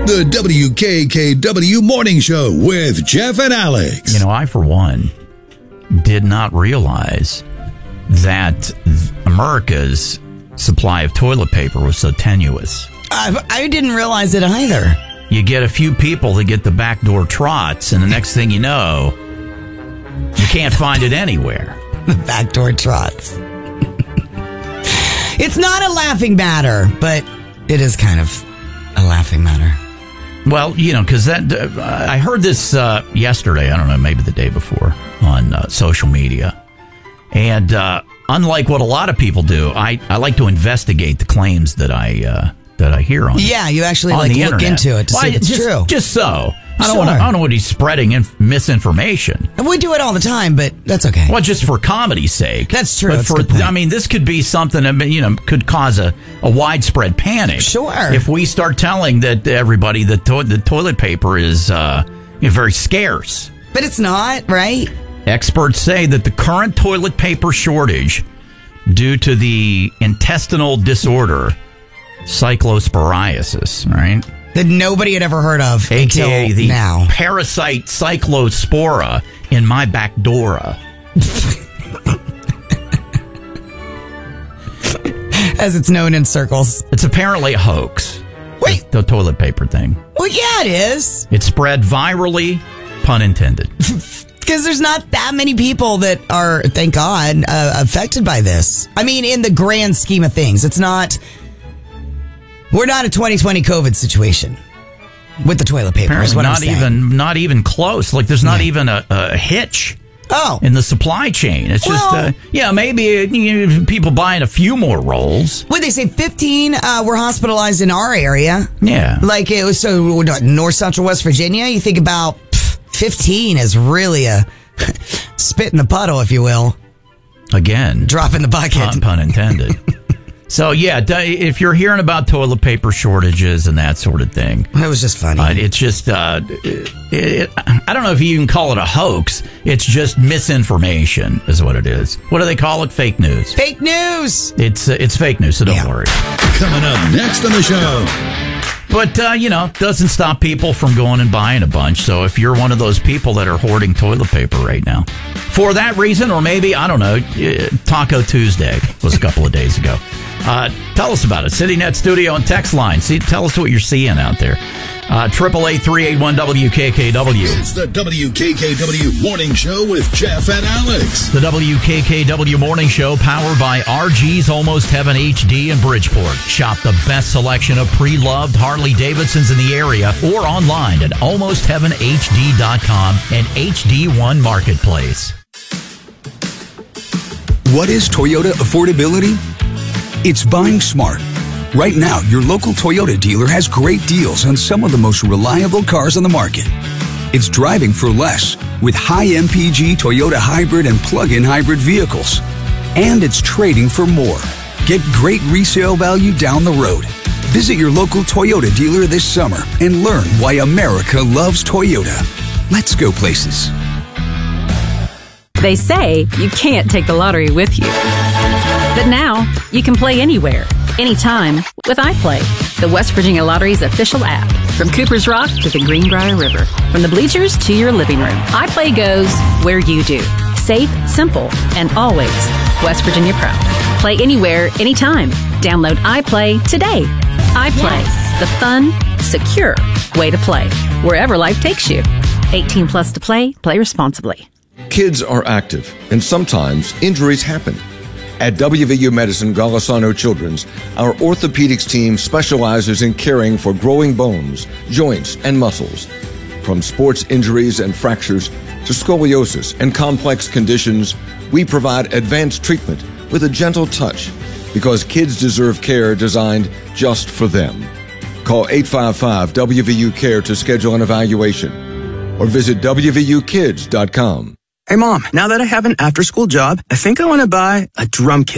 The WKKW Morning Show with Jeff and Alex. You know, I, for one, did not realize that America's supply of toilet paper was so tenuous. I didn't realize it either. You get a few people that get the backdoor trots, and the next thing you know, you can't find it anywhere. The backdoor trots. It's not a laughing matter, but it is kind of a laughing matter. Well, you know, because I heard this yesterday, I don't know, maybe the day before, on social media. And unlike what a lot of people do, I like to investigate the claims that I hear on. Yeah, you actually on like the look internet. into it to see if it's true. Just so. I Sure. don't want he's spreading misinformation. And we do it all the time, but that's okay. Well, just for comedy's sake. That's true. But That's a good point. I mean, this could be something that, could cause a widespread panic. Sure. If we start telling that everybody that the toilet paper is very scarce. But it's not, right? Experts say that the current toilet paper shortage due to the intestinal disorder cyclosporiasis, right? That nobody had ever heard of AKA until the now. parasite cyclospora in my backdora. As it's known in circles. It's apparently a hoax. Wait. The toilet paper thing. Well, yeah, it is. It spread virally, pun intended. Because there's not that many people that are, thank God, affected by this. I mean, in the grand scheme of things, it's not... We're not a 2020 COVID situation with the toilet paper. Apparently Is what I'm saying. not even close. Like there's not even a hitch. Oh. In the supply chain. It's Well, just maybe people buying a few more rolls. What they say, 15 were hospitalized in our area. Yeah. Like it was north central West Virginia. You think about 15 is really a spit in the puddle, if you will. Again, Drop in the bucket. Pun intended. So, yeah, if you're hearing about toilet paper shortages and that sort of thing. It was just funny. It's just, I don't know if you can call it a hoax. It's just misinformation is what it is. What do they call it? Fake news. Fake news. It's fake news, so don't worry. Coming up next on the show. But, doesn't stop people from going and buying a bunch. So if you're one of those people that are hoarding toilet paper right now, for that reason, or maybe, I don't know, Taco Tuesday was a couple of days ago. Tell us about it. CityNet Studio and text line. Tell us what you're seeing out there. 888-381-WKKW. It's the WKKW Morning Show with Jeff and Alex. The WKKW Morning Show powered by RG's Almost Heaven HD in Bridgeport. Shop the best selection of pre-loved Harley-Davidsons in the area or online at almostheavenhd.com and HD1 Marketplace. What is Toyota affordability? It's buying smart. Right now, your local Toyota dealer has great deals on some of the most reliable cars on the market. It's driving for less with high MPG Toyota hybrid and plug-in hybrid vehicles. And it's trading for more. Get great resale value down the road. Visit your local Toyota dealer this summer and learn why America loves Toyota. Let's go places. They say you can't take the lottery with you. But now, you can play anywhere, anytime with iPlay, the West Virginia Lottery's official app. From Cooper's Rock to the Greenbrier River, from the bleachers to your living room, iPlay goes where you do. Safe, simple, and always West Virginia proud. Play anywhere, anytime. Download iPlay today. iPlay, the fun, secure way to play, wherever life takes you. 18 plus to play. Play responsibly. Kids are active, and sometimes injuries happen. At WVU Medicine Golisano Children's, our orthopedics team specializes in caring for growing bones, joints, and muscles. From sports injuries and fractures to scoliosis and complex conditions, we provide advanced treatment with a gentle touch because kids deserve care designed just for them. Call 855-WVU-CARE to schedule an evaluation or visit WVUkids.com. Hey, Mom, now that I have an after-school job, I think I want to buy a drum kit.